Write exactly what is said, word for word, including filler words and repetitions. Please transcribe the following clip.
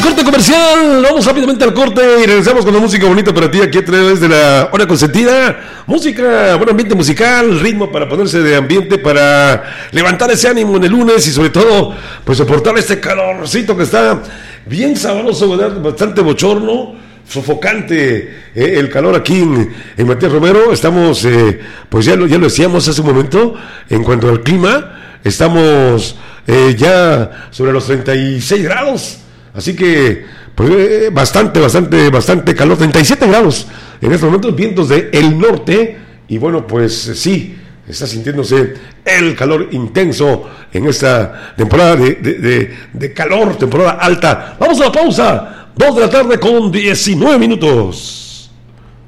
corte comercial, vamos rápidamente al corte y regresamos con la música bonita para ti aquí a través de la hora consentida. Música, buen ambiente musical, ritmo para ponerse de ambiente, para levantar ese ánimo en el lunes y sobre todo, pues soportar este calorcito que está bien sabroso, ¿verdad? Bastante bochorno, sofocante eh, el calor aquí en, en Matías Romero. Estamos, eh, pues ya lo, ya lo decíamos hace un momento, en cuanto al clima, estamos eh, ya sobre los treinta y seis grados. Así que, pues, eh, bastante, bastante, bastante calor, treinta y siete grados en estos momentos, vientos del norte, y bueno, pues sí, está sintiéndose el calor intenso en esta temporada de, de, de, de calor, temporada alta. Vamos a la pausa, dos de la tarde con diecinueve minutos.